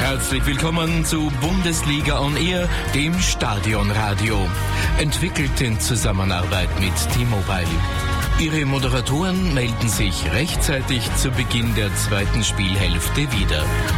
Herzlich willkommen zu Bundesliga on Air, dem Stadionradio. Entwickelt in Zusammenarbeit mit T-Mobile. Ihre Moderatoren melden sich rechtzeitig zu Beginn der zweiten Spielhälfte wieder.